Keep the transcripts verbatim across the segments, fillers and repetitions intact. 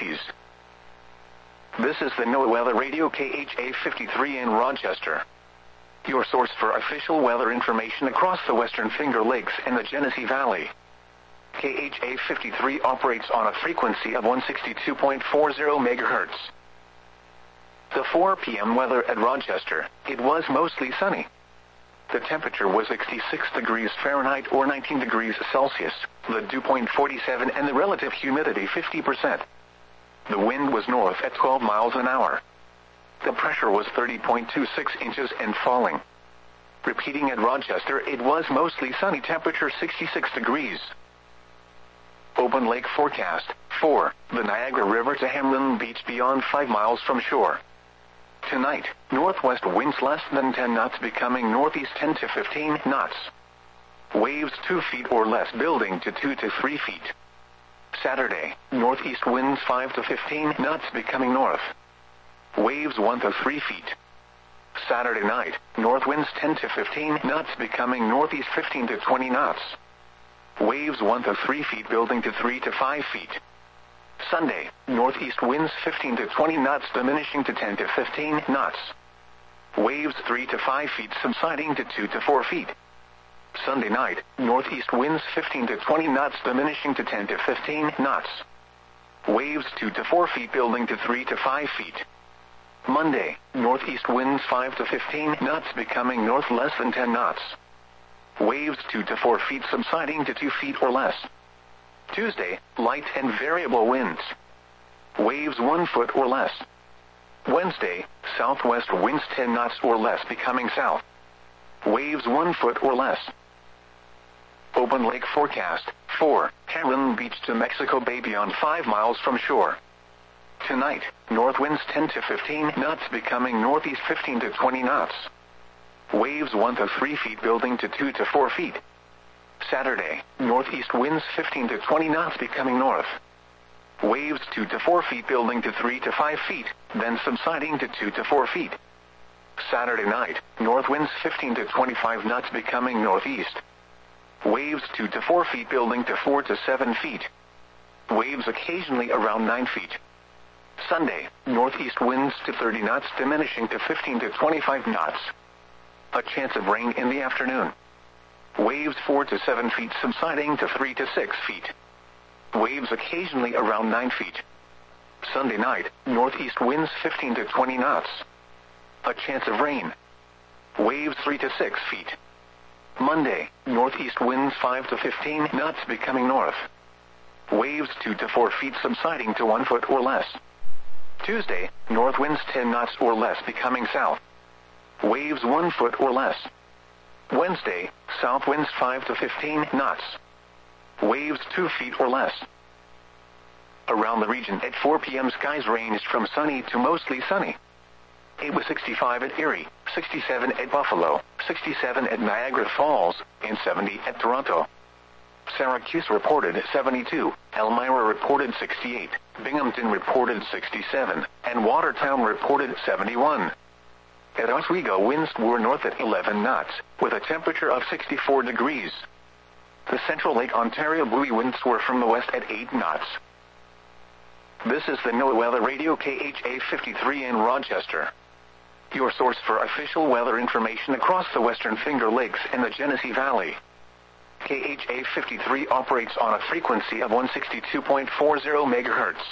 Macy's. This is the NOAA Weather Radio K H A fifty-three in Rochester, your source for official weather information across the Western Finger Lakes and the Genesee Valley. K H A fifty-three operates on a frequency of one sixty-two point four zero megahertz. The four p m weather at Rochester, it was mostly sunny. The temperature was sixty-six degrees Fahrenheit or nineteen degrees Celsius, the dew point forty-seven and the relative humidity fifty percent. The wind was north at twelve miles an hour. The pressure was thirty point two six inches and falling. Repeating at Rochester, it was mostly sunny, temperature sixty-six degrees. Open lake forecast. four. The Niagara River to Hamlin Beach beyond five miles from shore. Tonight, northwest winds less than ten knots becoming northeast ten to fifteen knots. Waves two feet or less building to two to three feet. Saturday, northeast winds five to fifteen knots becoming north. Waves one to three feet. Saturday night, north winds ten to fifteen knots becoming northeast fifteen to twenty knots. Waves one to three feet building to three to five feet. Sunday, northeast winds fifteen to twenty knots diminishing to ten to fifteen knots. Waves three to five feet subsiding to two to four feet. Sunday night, northeast winds fifteen to twenty knots diminishing to ten to fifteen knots. Waves two to four feet building to three to five feet. Monday, northeast winds five to fifteen knots becoming north less than ten knots. Waves two to four feet subsiding to two feet or less. Tuesday, light and variable winds. Waves one foot or less. Wednesday, southwest winds ten knots or less becoming south. Waves one foot or less. Open lake forecast. four. Hamlin Beach to Mexico Bay beyond five miles from shore. Tonight, north winds ten to fifteen knots becoming northeast fifteen to twenty knots. Waves one to three feet building to two to four feet. Saturday, northeast winds fifteen to twenty knots becoming north. Waves two to four feet building to three to five feet, then subsiding to two to four feet. Saturday night, north winds fifteen to twenty-five knots becoming northeast. Waves two to four feet building to four to seven feet. Waves occasionally around nine feet. Sunday, northeast winds to thirty knots diminishing to fifteen to twenty-five knots. A chance of rain in the afternoon. Waves four to seven feet subsiding to three to six feet. Waves occasionally around nine feet. Sunday night, northeast winds fifteen to twenty knots. A chance of rain. Waves three to six feet. Monday, northeast winds five to fifteen knots becoming north. Waves two to four feet subsiding to one foot or less. Tuesday, north winds ten knots or less becoming south. Waves one foot or less. Wednesday, south winds five to fifteen knots. Waves two feet or less. Around the region at four p m skies ranged from sunny to mostly sunny. It was sixty-five at Erie, sixty-seven at Buffalo, sixty-seven at Niagara Falls, and seventy at Toronto. Syracuse reported seventy-two, Elmira reported sixty-eight, Binghamton reported sixty-seven, and Watertown reported seventy-one. At Oswego, winds were north at eleven knots, with a temperature of sixty-four degrees. The Central Lake Ontario buoy winds were from the west at eight knots. This is the NOAA Weather Radio K H A fifty-three in Rochester, your source for official weather information across the Western Finger Lakes and the Genesee Valley. K H A fifty-three operates on a frequency of one sixty-two point four zero megahertz.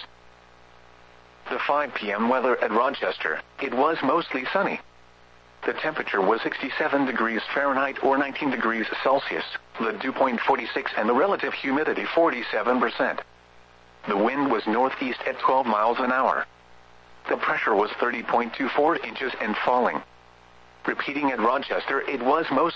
The five p m weather at Rochester, it was mostly sunny. The temperature was sixty-seven degrees Fahrenheit or nineteen degrees Celsius, the dew point forty-six and the relative humidity forty-seven percent. The wind was northeast at twelve miles an hour. The pressure was thirty point two four inches and falling. Repeating at Rochester, it was mostly